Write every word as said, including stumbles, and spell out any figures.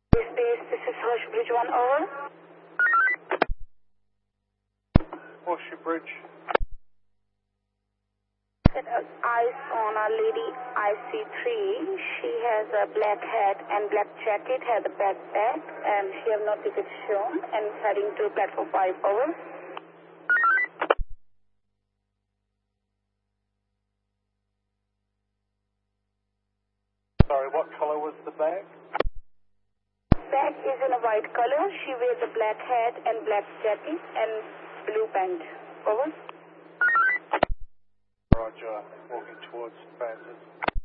Space, this is Horsebridge one, over. Horsebridge. Set eyes on a lady I C three. She has a black hat and black jacket, has a backpack, and she have no ticket shown, and is heading to platform five, over. Sorry, what color was the bag? Bag is in a white color. She wears a black hat and black jacket and blue pant, over. Roger, walking towards transit.